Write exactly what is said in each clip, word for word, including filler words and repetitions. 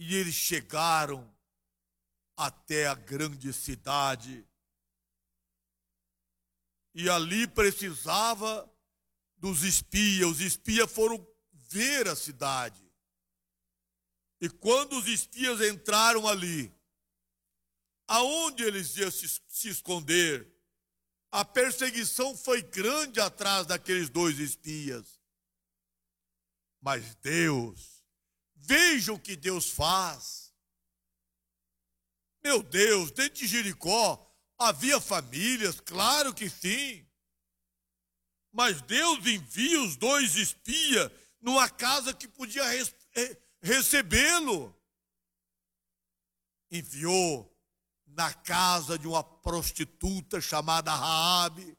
E eles chegaram até a grande cidade. E ali precisava dos espias. Os espias foram ver a cidade. E quando os espias entraram ali, aonde eles iam se, se esconder? A perseguição foi grande atrás daqueles dois espias. Mas Deus, veja o que Deus faz. Meu Deus, dentro de Jericó havia famílias, claro que sim. Mas Deus envia os dois espias numa casa que podia res, recebê-lo. Enviou na casa de uma prostituta chamada Raabe.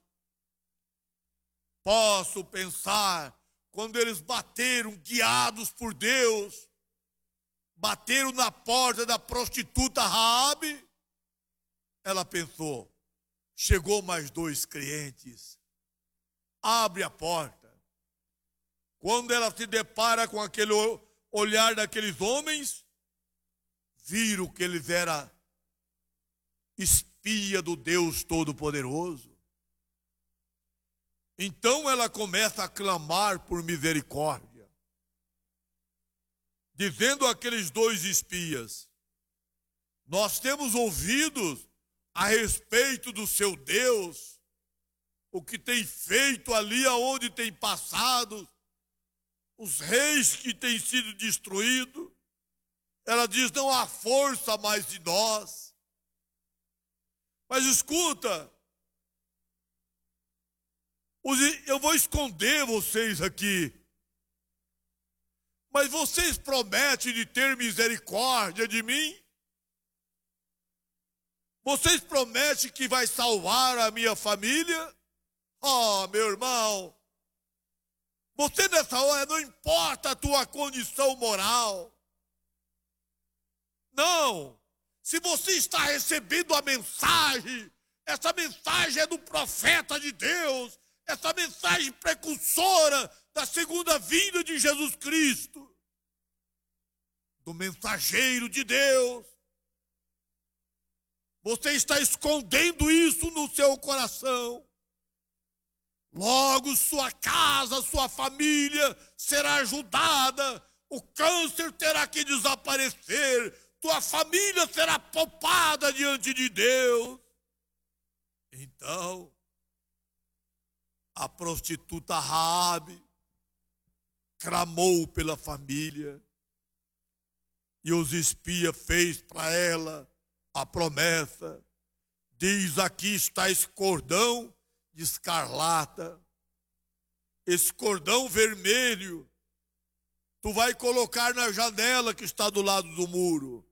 Posso pensar, quando eles bateram, guiados por Deus, bateram na porta da prostituta Raabe, ela pensou, chegou mais dois clientes, abre a porta. Quando ela se depara com aquele olhar daqueles homens, viram que eles eram espia do Deus Todo-Poderoso. Então ela começa a clamar por misericórdia, dizendo àqueles dois espias: nós temos ouvido a respeito do seu Deus, o que tem feito ali aonde tem passado, os reis que têm sido destruídos. Ela diz, não há força mais de nós. Mas escuta, eu vou esconder vocês aqui, mas vocês prometem de ter misericórdia de mim? Vocês prometem que vai salvar a minha família? Oh, meu irmão, você nessa hora não importa a tua condição moral. Não. Se você está recebendo a mensagem, essa mensagem é do profeta de Deus, essa mensagem precursora da segunda vinda de Jesus Cristo, do mensageiro de Deus. Você está escondendo isso no seu coração. Logo sua casa, sua família será ajudada, o câncer terá que desaparecer, tua família será poupada diante de Deus. Então, a prostituta Raabe clamou pela família e os espias fez para ela a promessa. Diz, aqui está esse cordão de escarlata, esse cordão vermelho, tu vai colocar na janela que está do lado do muro.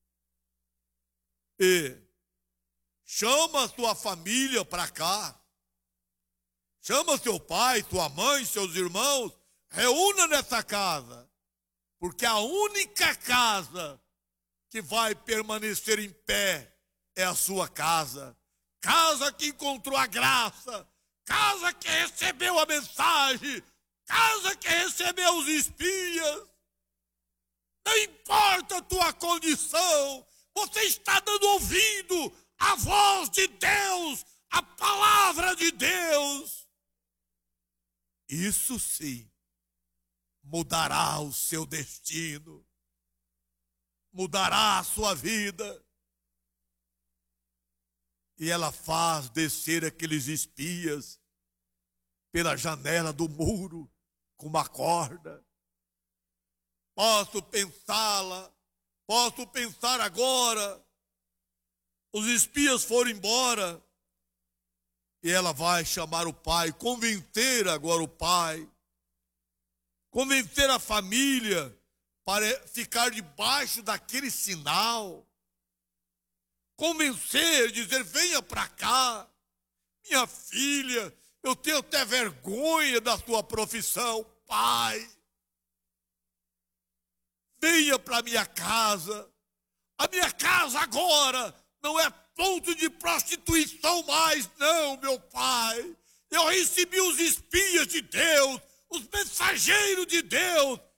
E chama a sua família para cá. Chama seu pai, sua mãe, seus irmãos. Reúna nessa casa. Porque a única casa que vai permanecer em pé é a sua casa. Casa que encontrou a graça. Casa que recebeu a mensagem. Casa que recebeu os espias. Não importa a tua condição. Você está dando ouvido à voz de Deus, à palavra de Deus. Isso sim mudará o seu destino, mudará a sua vida. E ela faz descer aqueles espias pela janela do muro com uma corda. Posso pensá-la, posso pensar agora. Os espias foram embora e ela vai chamar o pai, convencer agora o pai, convencer a família para ficar debaixo daquele sinal, convencer, dizer, venha para cá, minha filha, eu tenho até vergonha da sua profissão, pai, venha para minha casa, a minha casa agora não é ponto de prostituição mais, não, meu pai. Eu recebi os espias de Deus, os mensageiros de Deus,